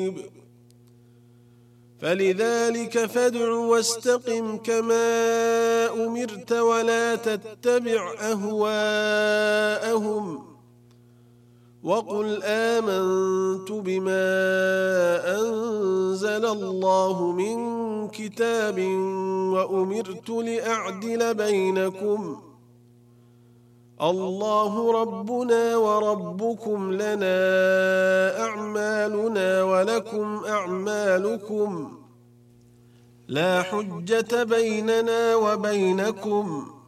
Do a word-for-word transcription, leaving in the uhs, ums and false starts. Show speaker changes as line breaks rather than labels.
فلذلك فادع واستقم كما أمرت ولا تتبع أهواءهم وقل آمنت بما أنزل الله من كتاب وأمرت لأعدل بينكم الله ربنا وربكم لنا أعمالنا ولكم أعمالكم لا حجة بيننا وبينكم